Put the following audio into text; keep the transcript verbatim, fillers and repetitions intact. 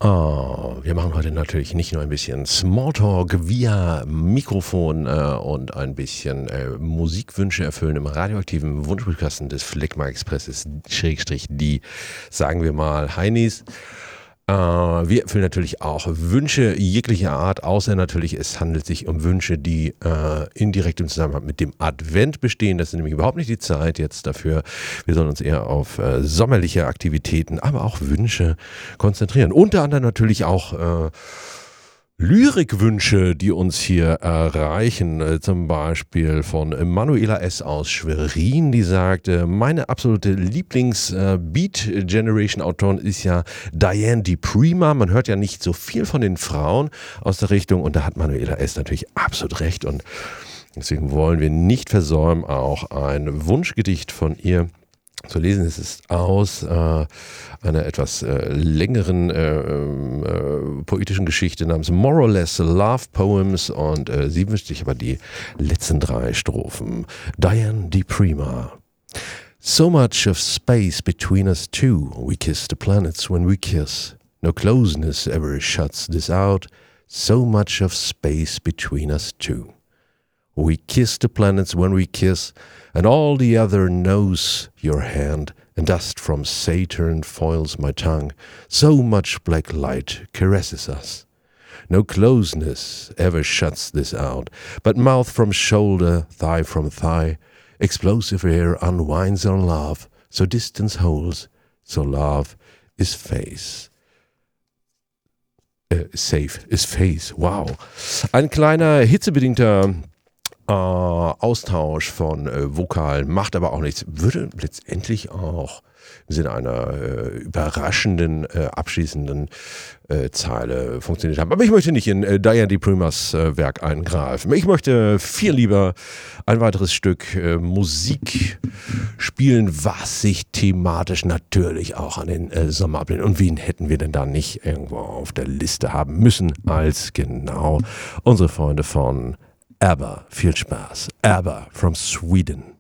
Oh, wir machen heute natürlich nicht nur ein bisschen Smalltalk via Mikrofon äh, und ein bisschen äh, Musikwünsche erfüllen im radioaktiven Wunschbriefkasten des Phlegma Expresses, Schrägstrich die, sagen wir mal, Heinis. Äh, wir erfüllen natürlich auch Wünsche jeglicher Art, außer natürlich es handelt sich um Wünsche, die äh, indirekt im Zusammenhang mit dem Advent bestehen. Das ist nämlich überhaupt nicht die Zeit jetzt dafür. Wir sollen uns eher auf äh, sommerliche Aktivitäten, aber auch Wünsche konzentrieren. Unter anderem natürlich auch äh, Lyrikwünsche, die uns hier erreichen, äh, zum Beispiel von Manuela S. aus Schwerin, die sagt, äh, meine absolute Lieblings-Beat-Generation-Autorin ist ja Diane DiPrima. Man hört ja nicht so viel von den Frauen aus der Richtung und da hat Manuela S. natürlich absolut recht und deswegen wollen wir nicht versäumen, auch ein Wunschgedicht von ihr zu lesen. Es ist aus äh, einer etwas äh, längeren äh, äh, poetischen Geschichte namens More or Less Love Poems und äh, sie wünscht sich aber die letzten drei Strophen. Diane DiPrima. So much of space between us two. We kiss the planets when we kiss. No closeness ever shuts this out. So much of space between us two. We kiss the planets when we kiss, and all the other knows your hand, and dust from Saturn foils my tongue. So much black light caresses us. No closeness ever shuts this out, but mouth from shoulder, thigh from thigh, explosive air unwinds our love, so distance holds, so love is face. Äh, safe, is face, wow. Ein kleiner hitzebedingter Äh, Austausch von äh, Vokalen macht aber auch nichts, würde letztendlich auch im Sinne einer äh, überraschenden, äh, abschließenden äh, Zeile funktioniert haben. Aber ich möchte nicht in äh, Diane DiPrimas äh, Werk eingreifen. Ich möchte viel lieber ein weiteres Stück äh, Musik spielen, was sich thematisch natürlich auch an den äh, Sommer ablehnt. Und wen hätten wir denn da nicht irgendwo auf der Liste haben müssen, als genau unsere Freunde von ABBA. Viel Spaß. ABBA from Sweden.